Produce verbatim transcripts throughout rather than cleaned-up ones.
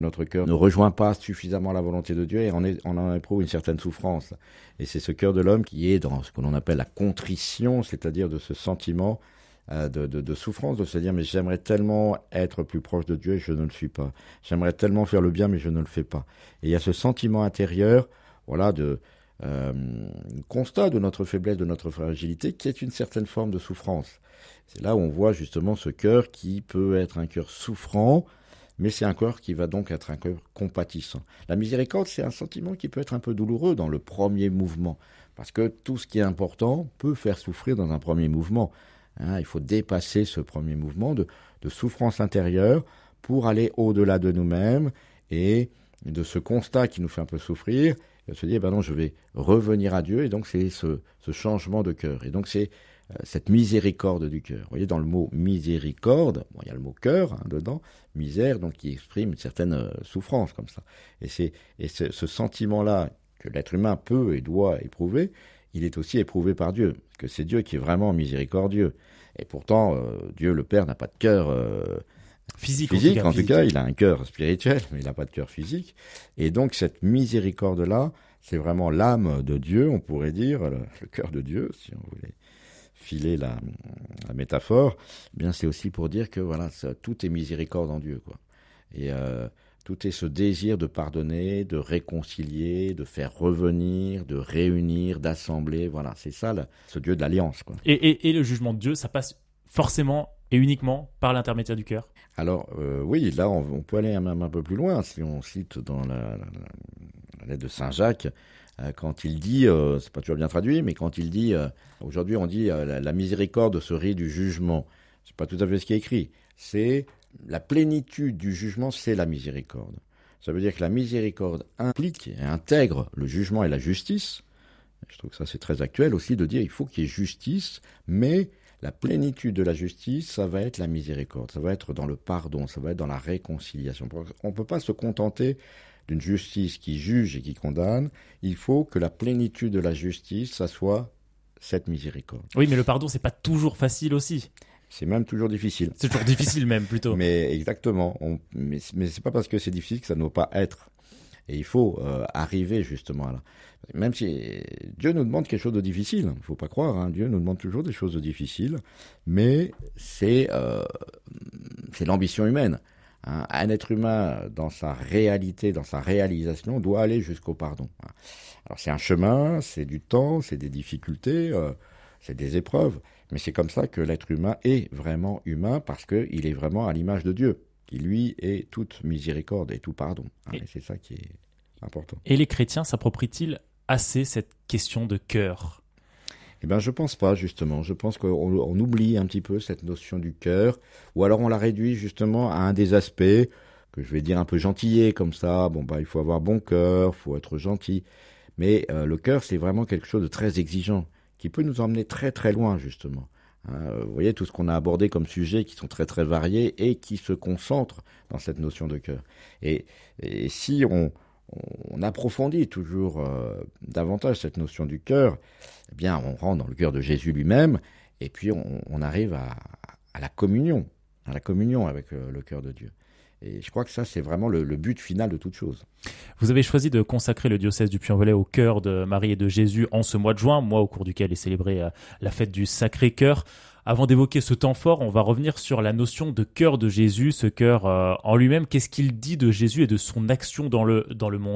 Notre cœur ne rejoint pas suffisamment la volonté de Dieu et on, est, on en éprouve une certaine souffrance. Et c'est ce cœur de l'homme qui est dans ce que l'on appelle la contrition, c'est-à-dire de ce sentiment euh, de, de, de souffrance, de se dire mais j'aimerais tellement être plus proche de Dieu et je ne le suis pas. J'aimerais tellement faire le bien mais je ne le fais pas. Et il y a ce sentiment intérieur, voilà, de euh, constat de notre faiblesse, de notre fragilité, qui est une certaine forme de souffrance. C'est là où on voit justement ce cœur qui peut être un cœur souffrant, mais c'est un cœur qui va donc être un cœur compatissant. La miséricorde, c'est un sentiment qui peut être un peu douloureux dans le premier mouvement, parce que tout ce qui est important peut faire souffrir dans un premier mouvement. Hein, il faut dépasser ce premier mouvement de, de souffrance intérieure pour aller au-delà de nous-mêmes et de ce constat qui nous fait un peu souffrir, et se dire, ben non, je vais revenir à Dieu, et donc c'est ce, ce changement de cœur. Et donc c'est cette miséricorde du cœur. Vous voyez, dans le mot miséricorde, bon, il y a le mot cœur hein, dedans, misère, donc qui exprime une certaine euh, souffrance comme ça. Et, c'est, et ce, ce sentiment-là que l'être humain peut et doit éprouver, il est aussi éprouvé par Dieu, parce que c'est Dieu qui est vraiment miséricordieux. Et pourtant, euh, Dieu le Père n'a pas de cœur euh, physique, physique, en tout cas, en physique. tout cas il a un cœur spirituel, mais il n'a pas de cœur physique. Et donc cette miséricorde-là, c'est vraiment l'âme de Dieu, on pourrait dire, le, le cœur de Dieu, si on voulait filer la, la métaphore, eh bien c'est aussi pour dire que voilà, ça, tout est miséricorde en Dieu, quoi. Et euh, tout est ce désir de pardonner, de réconcilier, de faire revenir, de réunir, d'assembler. Voilà, c'est ça, là, ce Dieu de l'alliance, quoi. Et, et, et le jugement de Dieu, ça passe forcément et uniquement par l'intermédiaire du cœur. Alors euh, oui, là on, on peut aller même un peu plus loin si on cite dans la, la, la lettre de Saint Jacques. Quand il dit, euh, c'est pas toujours bien traduit, mais quand il dit, euh, aujourd'hui on dit euh, la, la miséricorde se rit du jugement. C'est pas tout à fait ce qui est écrit. C'est la plénitude du jugement, c'est la miséricorde. Ça veut dire que la miséricorde implique et intègre le jugement et la justice. Je trouve que ça c'est très actuel aussi de dire il faut qu'il y ait justice, mais la plénitude de la justice, ça va être la miséricorde, ça va être dans le pardon, ça va être dans la réconciliation. On ne peut pas se contenter d'une justice qui juge et qui condamne, il faut que la plénitude de la justice, ça soit cette miséricorde. Oui, mais le pardon, c'est pas toujours facile aussi. C'est même toujours difficile. C'est toujours difficile même, plutôt. Mais exactement. On, mais, mais c'est pas parce que c'est difficile que ça ne doit pas être. Et il faut euh, arriver justement à là. Même si Dieu nous demande quelque chose de difficile, il ne faut pas croire, hein, Dieu nous demande toujours des choses de difficiles, mais c'est, euh, c'est l'ambition humaine. Hein, un être humain, dans sa réalité, dans sa réalisation, doit aller jusqu'au pardon. Alors c'est un chemin, c'est du temps, c'est des difficultés, euh, c'est des épreuves, mais c'est comme ça que l'être humain est vraiment humain, parce qu'il est vraiment à l'image de Dieu, qui lui est toute miséricorde et tout pardon. Hein, et, et c'est ça qui est important. Et les chrétiens s'approprient-ils assez cette question de cœur ? Eh bien, je pense pas, justement. Je pense qu'on on oublie un petit peu cette notion du cœur, ou alors on la réduit justement à un des aspects que je vais dire un peu gentillé, comme ça. Bon, bah, il faut avoir bon cœur, il faut être gentil. Mais euh, le cœur, c'est vraiment quelque chose de très exigeant, qui peut nous emmener très très loin, justement. Hein, vous voyez, tout ce qu'on a abordé comme sujets qui sont très très variés et qui se concentrent dans cette notion de cœur. Et, et si on... on approfondit toujours euh, davantage cette notion du cœur, eh bien, on rentre dans le cœur de Jésus lui-même, et puis on, on arrive à, à la communion, à la communion avec euh, le cœur de Dieu. Et je crois que ça, c'est vraiment le, le but final de toute chose. Vous avez choisi de consacrer le diocèse du Puy-en-Velay au cœur de Marie et de Jésus en ce mois de juin, mois au cours duquel est célébrée euh, la fête du Sacré-Cœur. Avant d'évoquer ce temps fort, on va revenir sur la notion de cœur de Jésus, ce cœur euh, en lui-même. Qu'est-ce qu'il dit de Jésus et de son action dans le, dans le monde ?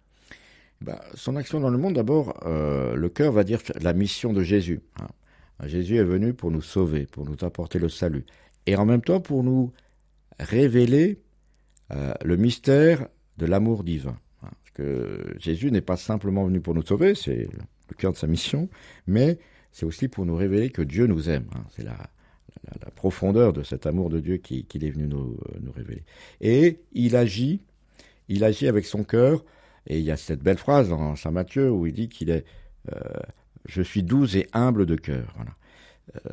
Ben, son action dans le monde, d'abord, euh, le cœur va dire la mission de Jésus. Hein. Jésus est venu pour nous sauver, pour nous apporter le salut. Et en même temps, pour nous révéler euh, le mystère de l'amour divin. Hein. Parce que Jésus n'est pas simplement venu pour nous sauver, c'est le cœur de sa mission, mais c'est aussi pour nous révéler que Dieu nous aime. Hein. C'est la, la, la profondeur de cet amour de Dieu qui, qu'il est venu nous, nous révéler. Et il agit, il agit avec son cœur. Et il y a cette belle phrase dans Saint Matthieu où il dit qu'il est euh, « Je suis doux et humble de cœur ». Voilà. Euh,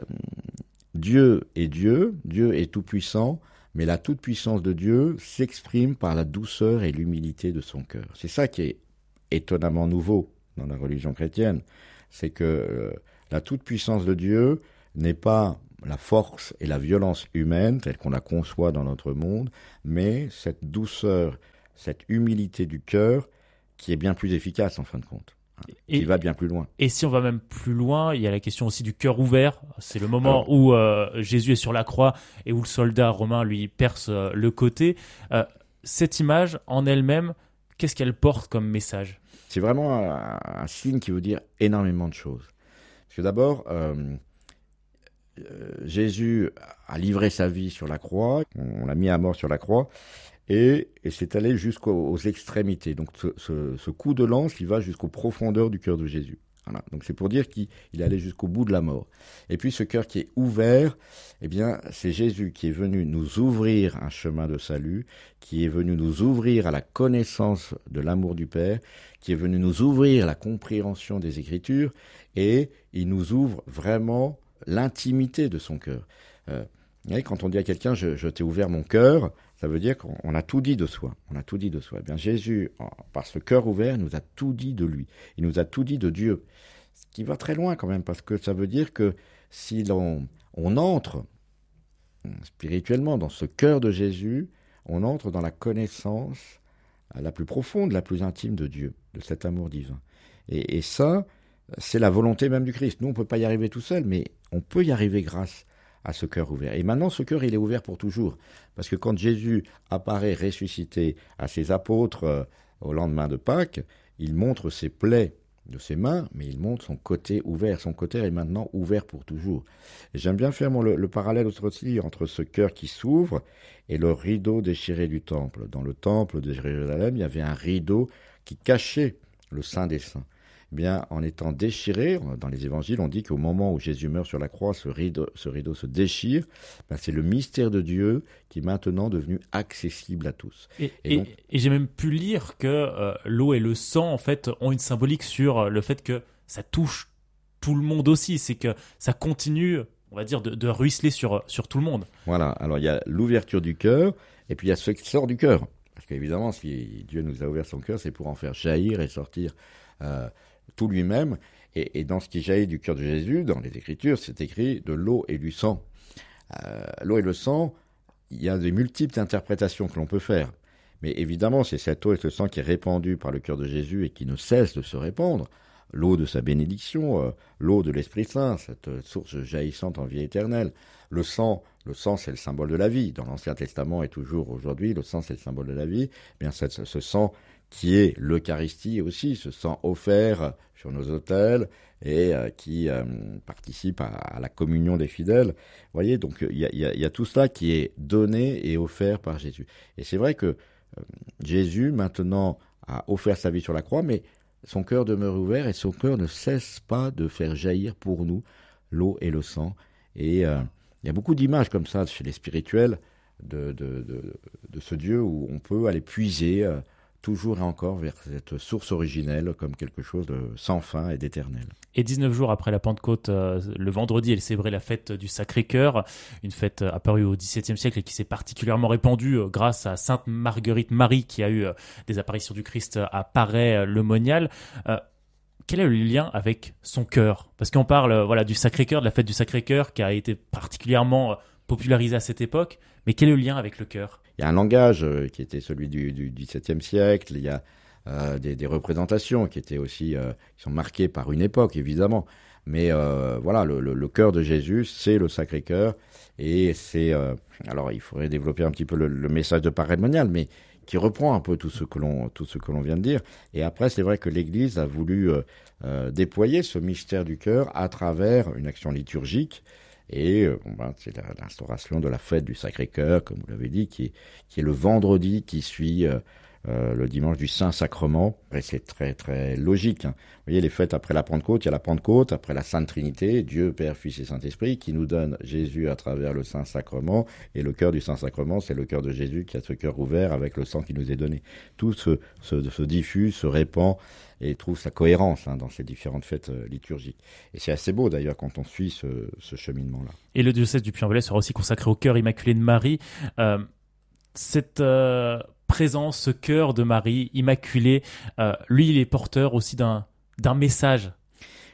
Dieu est Dieu, Dieu est tout-puissant, mais la toute-puissance de Dieu s'exprime par la douceur et l'humilité de son cœur. C'est ça qui est étonnamment nouveau dans la religion chrétienne, c'est que euh, la toute-puissance de Dieu n'est pas la force et la violence humaine telle qu'on la conçoit dans notre monde, mais cette douceur, cette humilité du cœur qui est bien plus efficace en fin de compte, hein, et, qui va bien plus loin. Et si on va même plus loin, il y a la question aussi du cœur ouvert. C'est le moment Alors, où euh, Jésus est sur la croix et où le soldat romain lui perce euh, le côté. Euh, cette image en elle-même, qu'est-ce qu'elle porte comme message ? C'est vraiment un, un signe qui veut dire énormément de choses. Parce que d'abord, euh, euh, Jésus a livré sa vie sur la croix, on l'a mis à mort sur la croix, et, et c'est allé jusqu'aux extrémités. Donc ce, ce, ce coup de lance, il va jusqu'aux profondeurs du cœur de Jésus. Voilà. Donc c'est pour dire qu'il est allé jusqu'au bout de la mort. Et puis ce cœur qui est ouvert, eh bien c'est Jésus qui est venu nous ouvrir un chemin de salut, qui est venu nous ouvrir à la connaissance de l'amour du Père, qui est venu nous ouvrir la compréhension des Écritures, et il nous ouvre vraiment l'intimité de son cœur. Euh, vous voyez, quand on dit à quelqu'un je, je t'ai ouvert mon cœur, ça veut dire qu'on a tout dit de soi. On a tout dit de soi. Eh bien, Jésus, par ce cœur ouvert, nous a tout dit de lui. Il nous a tout dit de Dieu. Ce qui va très loin quand même, parce que ça veut dire que si l'on on entre spirituellement dans ce cœur de Jésus, on entre dans la connaissance la plus profonde, la plus intime de Dieu, de cet amour divin. Et, et ça, c'est la volonté même du Christ. Nous, on ne peut pas y arriver tout seul, mais on peut y arriver grâce à ce cœur ouvert. Et maintenant, ce cœur, il est ouvert pour toujours. Parce que quand Jésus apparaît ressuscité à ses apôtres euh, au lendemain de Pâques, il montre ses plaies de ses mains, mais il montre son côté ouvert. Son côté est maintenant ouvert pour toujours. Et j'aime bien faire moi, le, le parallèle aussi entre ce cœur qui s'ouvre et le rideau déchiré du temple. Dans le temple de Jérusalem, il y avait un rideau qui cachait le Saint des Saints. Eh bien, en étant déchiré, dans les évangiles, on dit qu'au moment où Jésus meurt sur la croix, ce rideau, ce rideau se déchire. Ben, c'est le mystère de Dieu qui est maintenant devenu accessible à tous. Et, et, et, donc... et j'ai même pu lire que euh, l'eau et le sang, en fait, ont une symbolique sur le fait que ça touche tout le monde aussi. C'est que ça continue, on va dire, de, de ruisseler sur, sur tout le monde. Voilà. Alors, il y a l'ouverture du cœur, et puis il y a ce qui sort du cœur. Parce qu'évidemment, si Dieu nous a ouvert son cœur, c'est pour en faire jaillir et sortir euh, tout lui-même. Et, et dans ce qui jaillit du cœur de Jésus, dans les Écritures, c'est écrit de l'eau et du sang. Euh, l'eau et le sang, il y a des multiples interprétations que l'on peut faire. Mais évidemment, c'est cette eau et ce sang qui est répandue par le cœur de Jésus et qui ne cesse de se répandre. L'eau de sa bénédiction, euh, l'eau de l'Esprit Saint, cette euh, source jaillissante en vie éternelle. Le sang, le sang, c'est le symbole de la vie. Dans l'Ancien Testament et toujours aujourd'hui, le sang, c'est le symbole de la vie. Eh bien, ce, ce sang qui est l'Eucharistie aussi, ce sang offert sur nos autels et euh, qui euh, participe à, à la communion des fidèles. Vous voyez, donc il y a, y, a, y a tout cela qui est donné et offert par Jésus. Et c'est vrai que euh, Jésus, maintenant, a offert sa vie sur la croix, mais son cœur demeure ouvert et son cœur ne cesse pas de faire jaillir pour nous l'eau et le sang. Et euh, il y a beaucoup d'images comme ça chez les spirituels de, de, de, de ce Dieu où on peut aller puiser euh, toujours et encore vers cette source originelle comme quelque chose de sans fin et d'éternel. Et dix-neuf jours après la Pentecôte, euh, le vendredi, elle célébrait la fête du Sacré-Cœur, une fête euh, apparue au dix-septième siècle et qui s'est particulièrement répandue euh, grâce à Sainte Marguerite Marie qui a eu euh, des apparitions du Christ à Paray-le-Monial. Euh, quel est le lien avec son cœur ? Parce qu'on parle euh, voilà, du Sacré-Cœur, de la fête du Sacré-Cœur qui a été particulièrement euh, popularisée à cette époque, mais quel est le lien avec le cœur ? Il y a un langage euh, qui était celui du, du dix-septième siècle, il y a euh, des, des représentations qui étaient aussi, euh, qui sont marquées par une époque évidemment, mais euh, voilà, le, le, le cœur de Jésus, c'est le Sacré-Cœur, et c'est, euh, alors il faudrait développer un petit peu le, le message de Paray-le-Monial, mais qui reprend un peu tout ce que l'on, tout ce que l'on vient de dire, et après c'est vrai que l'Église a voulu euh, euh, déployer ce mystère du cœur à travers une action liturgique. Et euh, bon ben, c'est la, l'instauration de la fête du Sacré-Cœur, comme vous l'avez dit, qui est, qui est le vendredi qui suit euh, euh, le dimanche du Saint-Sacrement. Et c'est très très logique. Hein. Vous voyez, les fêtes après la Pentecôte, il y a la Pentecôte, après la Sainte Trinité, Dieu, Père, Fils et Saint-Esprit, qui nous donne Jésus à travers le Saint-Sacrement. Et le cœur du Saint-Sacrement, c'est le cœur de Jésus qui a ce cœur ouvert avec le sang qui nous est donné. Tout se, se, se diffuse, se répand et trouve sa cohérence hein, dans ces différentes fêtes euh, liturgiques. Et c'est assez beau d'ailleurs quand on suit ce, ce cheminement-là. Et le diocèse du Puy-en-Velay sera aussi consacré au cœur immaculé de Marie. Euh, cette euh, présence, ce cœur de Marie immaculé, euh, lui, il est porteur aussi d'un, d'un message.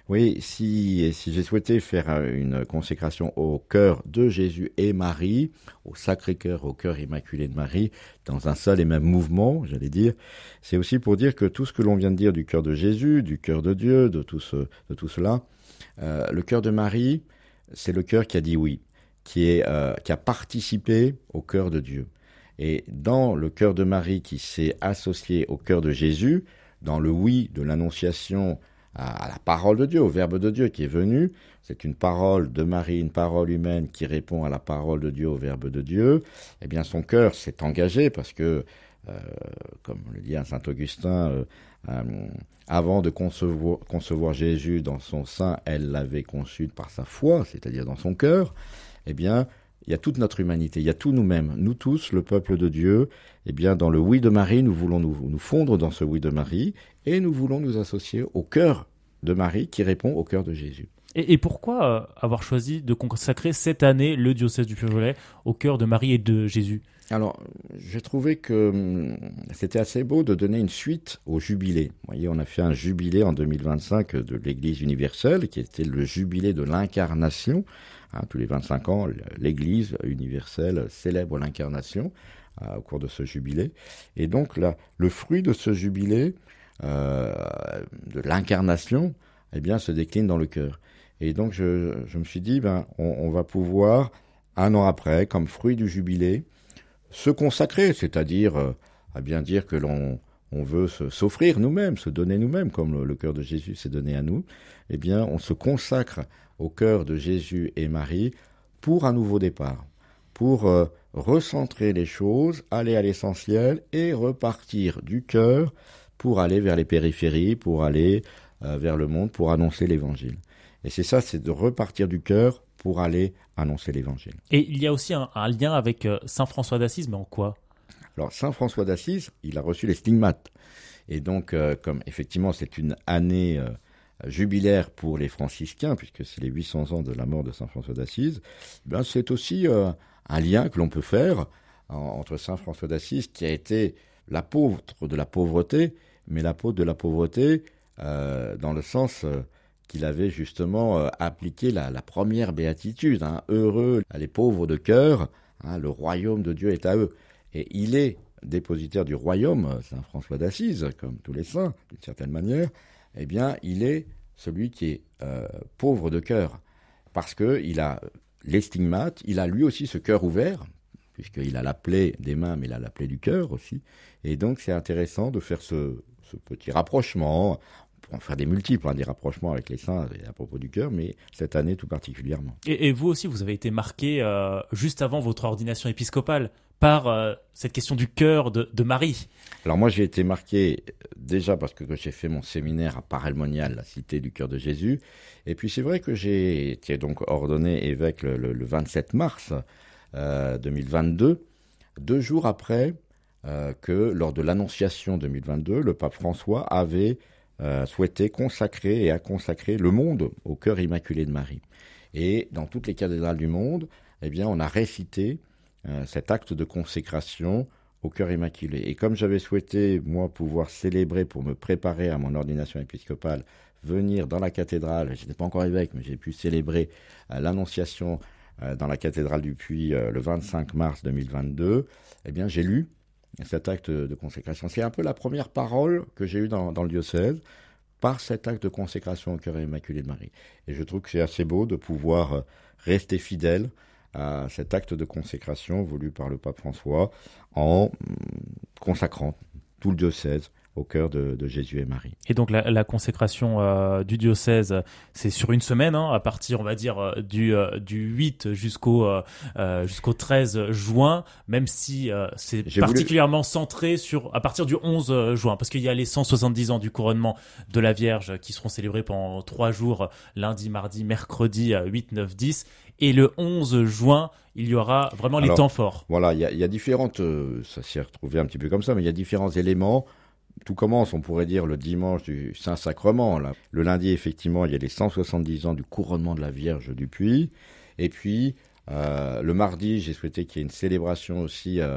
Oui, si, si j'ai souhaité faire une consécration au cœur de Jésus et Marie, au Sacré-Cœur, au cœur immaculé de Marie, dans un seul et même mouvement, j'allais dire, c'est aussi pour dire que tout ce que l'on vient de dire du cœur de Jésus, du cœur de Dieu, de tout, ce, de tout cela, euh, le cœur de Marie, c'est le cœur qui a dit oui, qui, est, euh, qui a participé au cœur de Dieu. Et dans le cœur de Marie qui s'est associé au cœur de Jésus, dans le oui de l'Annonciation à la parole de Dieu, au Verbe de Dieu qui est venu, c'est une parole de Marie, une parole humaine qui répond à la parole de Dieu, au Verbe de Dieu, eh bien son cœur s'est engagé parce que, euh, comme le dit saint Augustin, euh, euh, avant de concevoir, concevoir Jésus dans son sein, elle l'avait conçu par sa foi, c'est-à-dire dans son cœur, eh bien, il y a toute notre humanité, il y a tous nous-mêmes, nous tous, le peuple de Dieu, eh bien, dans le oui de Marie, nous voulons nous, nous fondre dans ce oui de Marie, et nous voulons nous associer au cœur de Marie qui répond au cœur de Jésus. Et, et pourquoi euh, avoir choisi de consacrer cette année le diocèse du Puy-en-Velay au cœur de Marie et de Jésus ? Alors, j'ai trouvé que hum, c'était assez beau de donner une suite au jubilé. Vous voyez, on a fait un jubilé en deux mille vingt-cinq de l'Église universelle, qui était le jubilé de l'incarnation. Hein, tous les vingt-cinq ans, l'Église universelle célèbre l'incarnation euh, au cours de ce jubilé. Et donc, là, le fruit de ce jubilé, euh, de l'incarnation, eh bien, se décline dans le cœur. Et donc, je, je me suis dit, ben, on, on va pouvoir, un an après, comme fruit du jubilé, se consacrer, c'est-à-dire euh, à bien dire que l'on on veut se, s'offrir nous-mêmes, se donner nous-mêmes, comme le, le cœur de Jésus s'est donné à nous, eh bien, on se consacre au cœur de Jésus et Marie pour un nouveau départ, pour euh, recentrer les choses, aller à l'essentiel et repartir du cœur pour aller vers les périphéries, pour aller euh, vers le monde, pour annoncer l'Évangile. Et c'est ça, c'est de repartir du cœur pour aller annoncer l'Évangile. Et il y a aussi un, un lien avec euh, saint François d'Assise, mais en quoi ? Alors, saint François d'Assise, il a reçu les stigmates. Et donc, euh, comme effectivement, c'est une année euh, jubilaire pour les franciscains, puisque c'est les huit cents ans de la mort de saint François d'Assise, ben, c'est aussi euh, un lien que l'on peut faire en, entre saint François d'Assise, qui a été l'apôtre de la pauvreté, mais l'apôtre de la pauvreté euh, dans le sens euh, qu'il avait justement euh, appliqué la, la première béatitude. Hein, heureux les pauvres de cœur, hein, le royaume de Dieu est à eux. Et il est dépositaire du royaume, saint François d'Assise, comme tous les saints, d'une certaine manière, eh bien, il est celui qui est euh, pauvre de cœur, parce qu'il a les stigmates, il a lui aussi ce cœur ouvert, puisqu'il a la plaie des mains, mais il a la plaie du cœur aussi. Et donc, c'est intéressant de faire ce, ce petit rapprochement. On peut en faire des multiples, hein, des rapprochements avec les saints à propos du cœur, mais cette année tout particulièrement. Et, et vous aussi, vous avez été marqué euh, juste avant votre ordination épiscopale par euh, cette question du cœur de, de Marie. Alors moi, j'ai été marqué déjà parce que j'ai fait mon séminaire à Paray-le-Monial, la cité du cœur de Jésus. Et puis c'est vrai que j'ai été donc ordonné évêque le, le, le vingt-sept mars euh, deux mille vingt-deux, deux jours après euh, que, lors de l'Annonciation deux mille vingt-deux, le pape François avait euh, souhaité consacrer et a consacré le monde au cœur immaculé de Marie. Et dans toutes les cathédrales du monde, eh bien, on a récité Euh, cet acte de consécration au cœur immaculé. Et comme j'avais souhaité, moi, pouvoir célébrer pour me préparer à mon ordination épiscopale, venir dans la cathédrale, je n'étais pas encore évêque, mais j'ai pu célébrer euh, l'Annonciation euh, dans la cathédrale du Puy euh, le vingt-cinq mars deux mille vingt-deux, eh bien, j'ai lu cet acte de consécration. C'est un peu la première parole que j'ai eue dans, dans le diocèse, par cet acte de consécration au cœur immaculé de Marie. Et je trouve que c'est assez beau de pouvoir euh, rester fidèle à cet acte de consécration voulu par le pape François en consacrant tout le diocèse au cœur de, de Jésus et Marie. Et donc la, la consécration euh, du diocèse, c'est sur une semaine, hein, à partir, on va dire, euh, du, euh, du huit jusqu'au, euh, jusqu'au treize juin, même si euh, c'est J'ai particulièrement voulu... centré sur, à partir du onze juin, parce qu'il y a les cent soixante-dix ans du couronnement de la Vierge qui seront célébrés pendant trois jours, lundi, mardi, mercredi, huit, neuf, dix, et le onze juin, il y aura vraiment Alors, les temps forts. Voilà, il y a, y a différentes, euh, ça s'est retrouvé un petit peu comme ça, mais il y a différents éléments. Tout commence, on pourrait dire, le dimanche du Saint-Sacrement. Là. Le lundi, effectivement, il y a les cent soixante-dix ans du couronnement de la Vierge du Puy. Et puis, euh, le mardi, j'ai souhaité qu'il y ait une célébration aussi euh,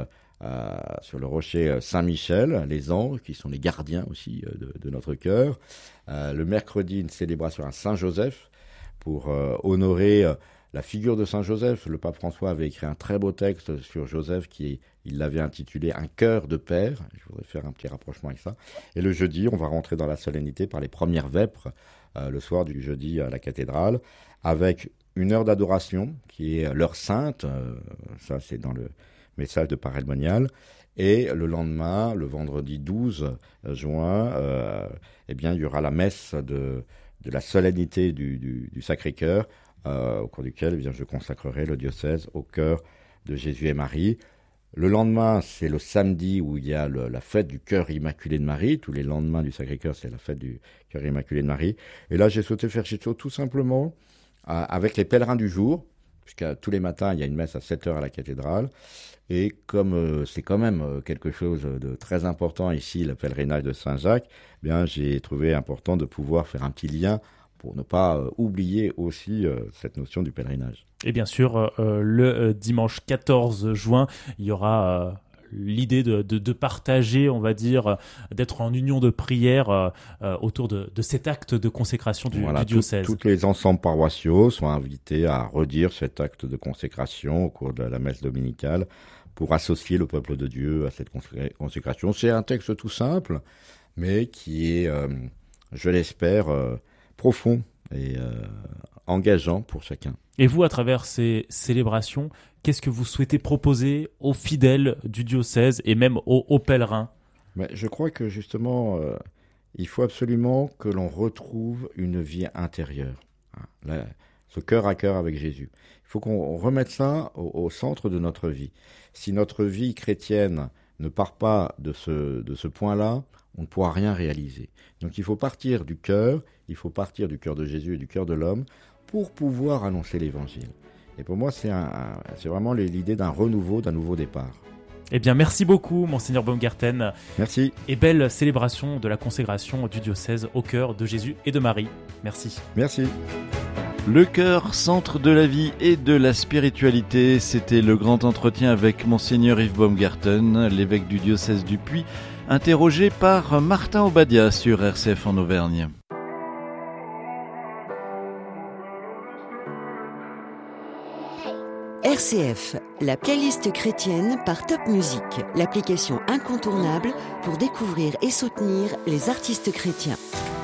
euh, sur le rocher Saint-Michel, les anges, qui sont les gardiens aussi euh, de, de notre cœur. Euh, le mercredi, une célébration à Saint-Joseph pour euh, honorer euh, la figure de Saint-Joseph. Le pape François avait écrit un très beau texte sur Joseph qui il l'avait intitulé « Un cœur de père ». Je voudrais faire un petit rapprochement avec ça. Et le jeudi, on va rentrer dans la solennité par les premières vêpres, euh, le soir du jeudi à la cathédrale, avec une heure d'adoration qui est l'heure sainte. Euh, ça, c'est dans le message de Parelmonial. Et le lendemain, le vendredi douze juin, euh, eh bien, il y aura la messe de, de la solennité du, du, du Sacré-Cœur, euh, au cours duquel eh bien, je consacrerai le diocèse au cœur de Jésus et Marie. Le lendemain, c'est le samedi où il y a le, la fête du cœur immaculé de Marie. Tous les lendemains du Sacré-Cœur, c'est la fête du cœur immaculé de Marie. Et là, j'ai souhaité faire quelque chose tout simplement euh, avec les pèlerins du jour, puisqu'à tous les matins, il y a une messe à sept heures à la cathédrale. Et comme euh, c'est quand même euh, quelque chose de très important ici, le pèlerinage de Saint-Jacques, eh bien, j'ai trouvé important de pouvoir faire un petit lien pour ne pas euh, oublier aussi euh, cette notion du pèlerinage. Et bien sûr, euh, le euh, dimanche quatorze juin, il y aura euh, l'idée de, de, de partager, on va dire, euh, d'être en union de prière euh, euh, autour de, de cet acte de consécration du, voilà, du diocèse. Tous les ensembles paroissiaux sont invités à redire cet acte de consécration au cours de la messe dominicale pour associer le peuple de Dieu à cette consécration. C'est un texte tout simple, mais qui est, euh, je l'espère, euh, profond et euh, engageant pour chacun. Et vous, à travers ces célébrations, qu'est-ce que vous souhaitez proposer aux fidèles du diocèse et même aux, aux pèlerins ? Mais je crois que justement, euh, il faut absolument que l'on retrouve une vie intérieure, hein, là, ce cœur à cœur avec Jésus. Il faut qu'on remette ça au, au centre de notre vie. Si notre vie chrétienne ne part pas de ce, de ce point-là, on ne pourra rien réaliser. Donc il faut partir du cœur, il faut partir du cœur de Jésus et du cœur de l'homme pour pouvoir annoncer l'évangile. Et pour moi, c'est, un, un, c'est vraiment l'idée d'un renouveau, d'un nouveau départ. Eh bien, merci beaucoup, Monseigneur Baumgarten. Merci. Et belle célébration de la consécration du diocèse au cœur de Jésus et de Marie. Merci. Merci. Le cœur, centre de la vie et de la spiritualité, c'était le grand entretien avec Monseigneur Yves Baumgarten, l'évêque du diocèse du Puy, interrogé par Martin Obadia sur R C F en Auvergne. R C F, la playlist chrétienne par Top Music, l'application incontournable pour découvrir et soutenir les artistes chrétiens.